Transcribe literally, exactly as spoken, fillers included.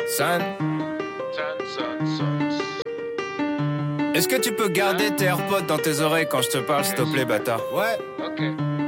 Son. Est-ce que tu peux garder tes AirPods dans tes oreilles quand je te parle, s'il te plaît, bâtard? Ouais. Ok.